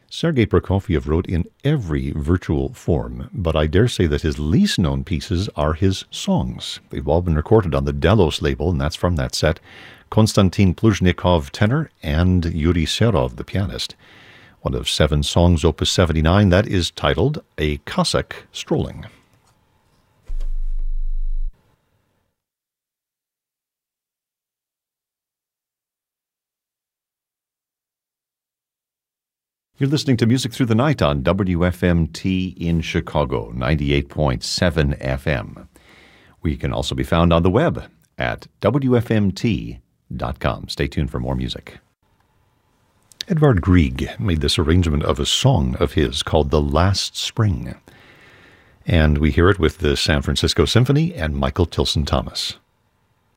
Sergei Prokofiev wrote in every virtual form, but I dare say that his least known pieces are his songs. They've all been recorded on the Delos label, and that's from that set. Konstantin Pluzhnikov, tenor, and Yuri Serov, the pianist. One of 7 songs, Opus 79, that is titled A Cossack Strolling. You're listening to Music Through the Night on WFMT in Chicago, 98.7 FM. We can also be found on the web at WFMT.com. Stay tuned for more music. Edvard Grieg made this arrangement of a song of his called The Last Spring. And we hear it with the San Francisco Symphony and Michael Tilson Thomas.